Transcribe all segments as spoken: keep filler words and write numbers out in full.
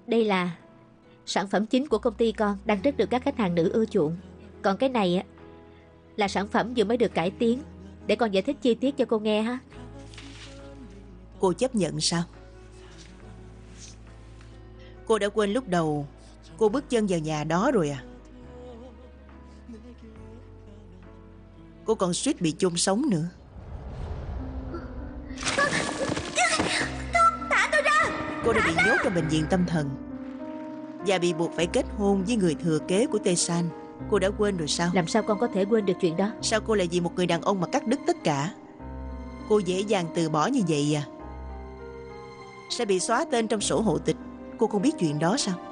Đây là sản phẩm chính của công ty con, đang rất được các khách hàng nữ ưa chuộng. Còn cái này á là sản phẩm vừa mới được cải tiến. Để con giải thích chi tiết cho cô nghe ha. Cô chấp nhận sao? Cô đã quên lúc đầu cô bước chân vào nhà đó rồi à? Cô còn suýt bị chôn sống nữa. Thả tôi ra. Cô đã bị nhốt trong bệnh viện tâm thần và bị buộc phải kết hôn với người thừa kế của Tesan. Cô đã quên rồi sao? Làm sao con có thể quên được chuyện đó? Sao cô lại vì một người đàn ông mà cắt đứt tất cả? Cô dễ dàng từ bỏ như vậy à? Sẽ bị xóa tên trong sổ hộ tịch. Cô không biết chuyện đó sao?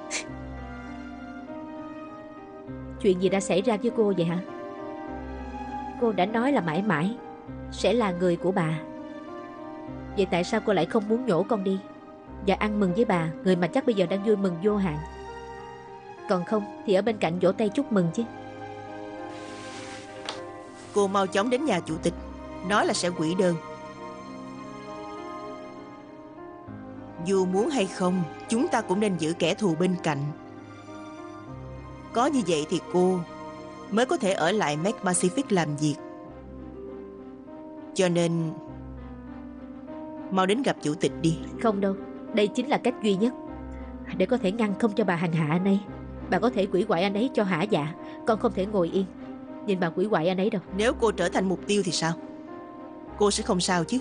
Chuyện gì đã xảy ra với cô vậy hả? Cô đã nói là mãi mãi sẽ là người của bà. Vậy tại sao cô lại không muốn nhổ con đi và ăn mừng với bà, người mà chắc bây giờ đang vui mừng vô hạn? Còn không thì ở bên cạnh vỗ tay chúc mừng chứ. Cô mau chóng đến nhà chủ tịch, nói là sẽ hủy đơn. Dù muốn hay không, chúng ta cũng nên giữ kẻ thù bên cạnh. Có như vậy thì cô mới có thể ở lại Mac Pacific làm việc. Cho nên mau đến gặp chủ tịch đi. Không đâu, đây chính là cách duy nhất để có thể ngăn không cho bà hành hạ anh ấy. Bà có thể quỷ hoại anh ấy cho hả dạ. Con không thể ngồi yên nhìn bà quỷ hoại anh ấy đâu. Nếu cô trở thành mục tiêu thì sao? Cô sẽ không sao chứ?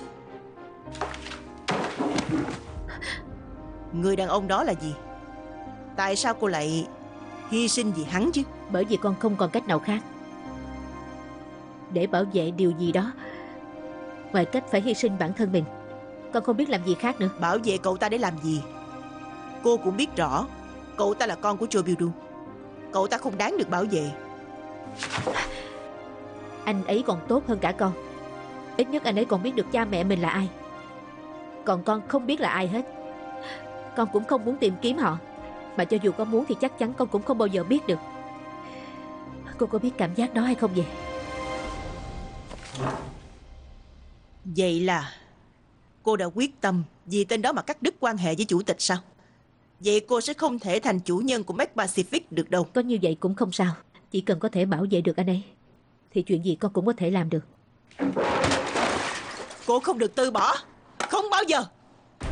Người đàn ông đó là gì? Tại sao cô lại hy sinh vì hắn chứ? Bởi vì con không còn cách nào khác để bảo vệ điều gì đó ngoài cách phải hy sinh bản thân mình. Con không biết làm gì khác nữa. Bảo vệ cậu ta để làm gì? Cô cũng biết rõ cậu ta là con của Cho Byung-du. Cậu ta không đáng được bảo vệ. Anh ấy còn tốt hơn cả con. Ít nhất anh ấy còn biết được cha mẹ mình là ai. Còn con không biết là ai hết. Con cũng không muốn tìm kiếm họ. Mà cho dù con muốn thì chắc chắn con cũng không bao giờ biết được. Cô có biết cảm giác đó hay không vậy? Vậy là cô đã quyết tâm vì tên đó mà cắt đứt quan hệ với chủ tịch sao? Vậy cô sẽ không thể thành chủ nhân của Mac Pacific được đâu. Có như vậy cũng không sao. Chỉ cần có thể bảo vệ được anh ấy thì chuyện gì con cũng có thể làm được. Cô không được từ bỏ. Không bao giờ.